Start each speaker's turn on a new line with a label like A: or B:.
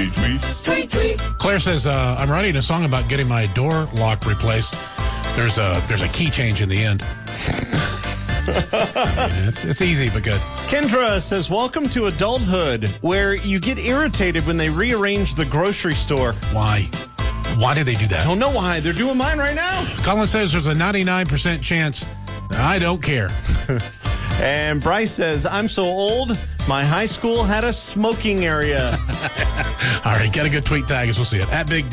A: Tweet. Claire says, I'm writing a song about getting my door lock replaced. There's a key change in the end. It's easy but good.
B: Kendra says, welcome to adulthood, where you get irritated when they rearrange the grocery store.
A: Why? Why do they do that?
B: I don't know why. They're doing mine right now.
A: Colin says there's a 99% chance. I don't care.
B: And Bryce says, I'm so old, my high school had a smoking area.
A: All right, get a good tweet tag us. We'll see it. @Big D.